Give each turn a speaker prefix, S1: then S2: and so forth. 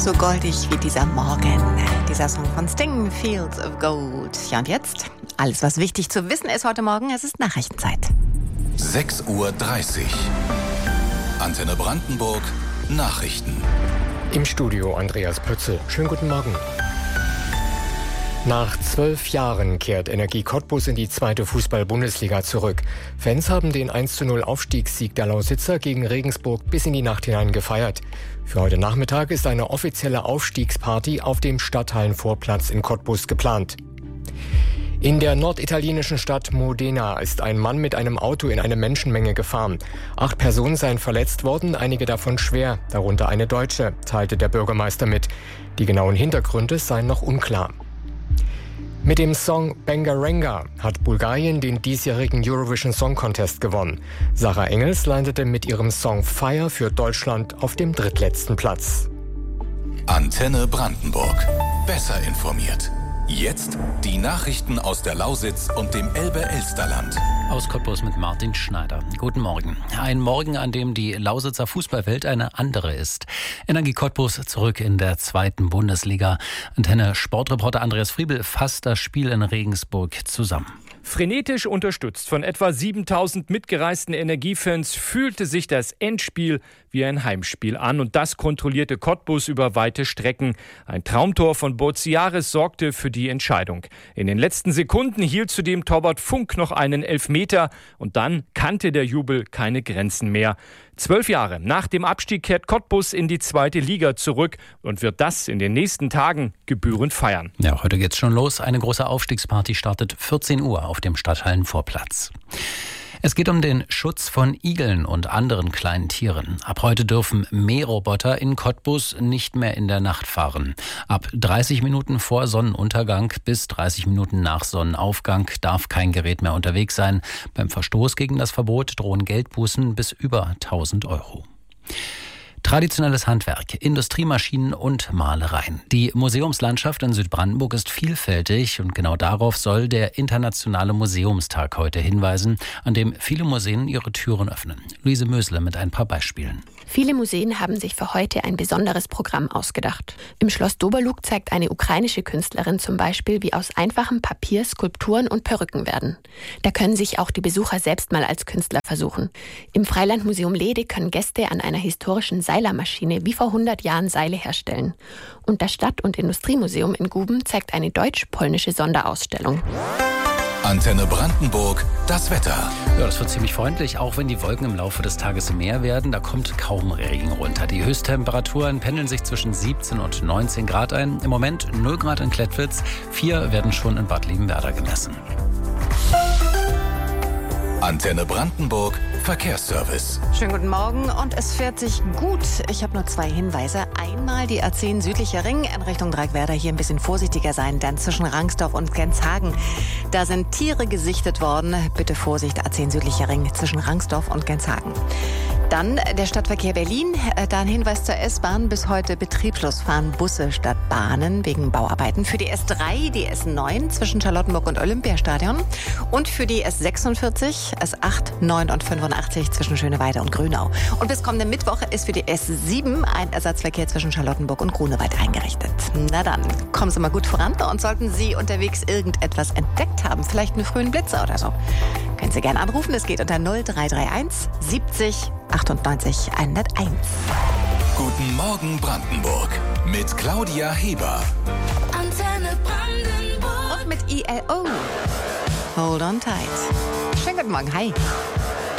S1: So goldig wie dieser Morgen. Dieser Song von Sting, Fields of Gold. Ja, und jetzt? Alles, was wichtig zu wissen ist heute Morgen, es ist Nachrichtenzeit.
S2: 6:30 Uhr. Antenne Brandenburg, Nachrichten.
S3: Im Studio Andreas Pötzl. Schönen guten Morgen. Nach 12 Jahren kehrt Energie Cottbus in die 2. Fußball-Bundesliga zurück. Fans haben den 1:0 Aufstiegssieg der Lausitzer gegen Regensburg bis in die Nacht hinein gefeiert. Für heute Nachmittag ist eine offizielle Aufstiegsparty auf dem Stadthallenvorplatz in Cottbus geplant. In der norditalienischen Stadt Modena ist ein Mann mit einem Auto in eine Menschenmenge gefahren. 8 Personen seien verletzt worden, einige davon schwer, darunter eine Deutsche, teilte der Bürgermeister mit. Die genauen Hintergründe seien noch unklar. Mit dem Song Bangaranga hat Bulgarien den diesjährigen Eurovision Song Contest gewonnen. Sarah Engels landete mit ihrem Song Fire für Deutschland auf dem drittletzten Platz.
S2: Antenne Brandenburg. Besser informiert. Jetzt die Nachrichten aus der Lausitz und dem Elbe-Elsterland.
S4: Aus Cottbus mit Martin Schneider. Guten Morgen. Ein Morgen, an dem die Lausitzer Fußballwelt eine andere ist. Energie Cottbus zurück in der 2. Bundesliga. Antenne Sportreporter Andreas Friebel fasst das Spiel in Regensburg zusammen.
S5: Frenetisch unterstützt von etwa 7000 mitgereisten Energiefans fühlte sich das Endspiel wie ein Heimspiel an. Und das kontrollierte Cottbus über weite Strecken. Ein Traumtor von Boziaris sorgte für die Entscheidung. In den letzten Sekunden hielt zudem Torwart Funk noch einen Elfmeter. Und dann kannte der Jubel keine Grenzen mehr. 12 Jahre nach dem Abstieg kehrt Cottbus in die 2. Liga zurück und wird das in den nächsten Tagen gebührend feiern.
S4: Ja, heute geht's schon los. Eine große Aufstiegsparty startet 14 Uhr auf dem Stadthallenvorplatz. Es geht um den Schutz von Igeln und anderen kleinen Tieren. Ab heute dürfen Mähroboter in Cottbus nicht mehr in der Nacht fahren. Ab 30 Minuten vor Sonnenuntergang bis 30 Minuten nach Sonnenaufgang darf kein Gerät mehr unterwegs sein. Beim Verstoß gegen das Verbot drohen Geldbußen bis über 1.000 Euro. Traditionelles Handwerk, Industriemaschinen und Malereien. Die Museumslandschaft in Südbrandenburg ist vielfältig und genau darauf soll der Internationale Museumstag heute hinweisen, an dem viele Museen ihre Türen öffnen. Luise Mösle mit ein paar Beispielen.
S6: Viele Museen haben sich für heute ein besonderes Programm ausgedacht. Im Schloss Doberlug zeigt eine ukrainische Künstlerin zum Beispiel, wie aus einfachem Papier Skulpturen und Perücken werden. Da können sich auch die Besucher selbst mal als Künstler versuchen. Im Freilandmuseum Lede können Gäste an einer historischen Seilermaschine wie vor 100 Jahren Seile herstellen. Und das Stadt- und Industriemuseum in Guben zeigt eine deutsch-polnische Sonderausstellung.
S2: Antenne Brandenburg, das Wetter.
S4: Ja, das wird ziemlich freundlich, auch wenn die Wolken im Laufe des Tages mehr werden. Da kommt kaum Regen runter. Die Höchsttemperaturen pendeln sich zwischen 17 und 19 Grad ein. Im Moment 0 Grad in Klettwitz, 4 werden schon in Bad Liebenwerda gemessen.
S2: Antenne Brandenburg, Verkehrsservice.
S1: Schönen guten Morgen und es fährt sich gut. Ich habe nur 2 Hinweise. Einmal die A10 südlicher Ring in Richtung Dreieckwerder. Hier ein bisschen vorsichtiger sein, dann zwischen Rangsdorf und Genshagen. Da sind Tiere gesichtet worden. Bitte Vorsicht, A10 südlicher Ring zwischen Rangsdorf und Genshagen. Dann der Stadtverkehr Berlin. Da ein Hinweis zur S-Bahn. Bis heute betriebslos fahren Busse statt Bahnen wegen Bauarbeiten. Für die S3, die S9 zwischen Charlottenburg und Olympiastadion. Und für die S46, S8, 9 und 85 zwischen Schöneweide und Grünau. Und bis kommenden Mittwoch ist für die S7 ein Ersatzverkehr zwischen Charlottenburg und Grunewald eingerichtet. Na dann, kommen Sie mal gut voran. Und sollten Sie unterwegs irgendetwas entdeckt haben, vielleicht einen frühen Blitzer oder so, können Sie gerne anrufen. Es geht unter 0331 70 98 101.
S2: Guten Morgen Brandenburg mit Claudia Heber.
S1: Antenne Brandenburg. Und mit ILO. Hold on tight. Schönen guten Morgen, hi.